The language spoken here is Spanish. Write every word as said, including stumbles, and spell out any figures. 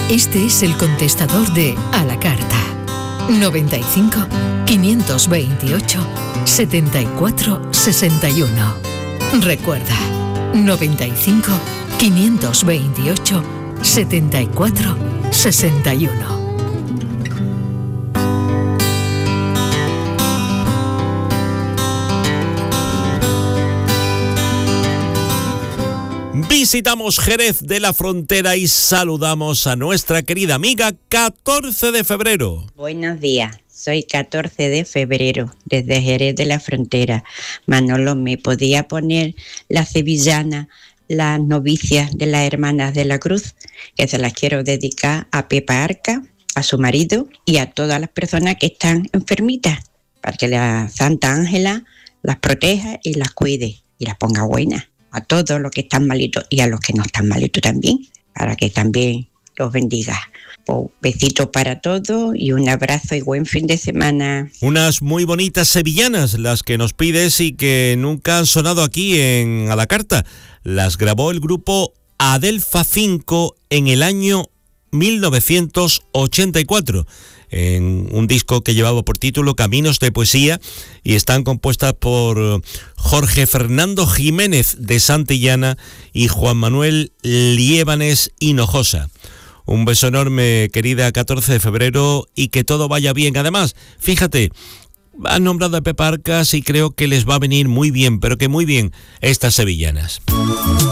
Este es el contestador de A la Carta. noventa y cinco, quinientos veintiocho, setenta y cuatro sesenta y uno. Recuerda, noventa y cinco, quinientos veintiocho, setenta y cuatro sesenta y uno. Visitamos Jerez de la Frontera y saludamos a nuestra querida amiga catorce de febrero. Buenos días, soy catorce de febrero, desde Jerez de la Frontera. Manolo, ¿me podía poner la sevillana, las novicias de las Hermanas de la Cruz? Que se las quiero dedicar a Pepa Arca, a su marido y a todas las personas que están enfermitas, para que la Santa Ángela las proteja y las cuide y las ponga buenas. A todos los que están malitos y a los que no están malitos también, para que también los bendiga. Pues, besitos para todos y un abrazo y buen fin de semana. Unas muy bonitas sevillanas, las que nos pides y que nunca han sonado aquí en A la Carta. Las grabó el grupo Adelfa cinco en el año mil novecientos ochenta y cuatro. En un disco que llevaba por título Caminos de Poesía, y están compuestas por Jorge Fernando Jiménez de Santillana y Juan Manuel Liébanes Hinojosa. Un beso enorme, querida catorce de febrero, y que todo vaya bien. Además, fíjate, han nombrado a Pepa Arcas y creo que les va a venir muy bien, pero que muy bien, estas sevillanas.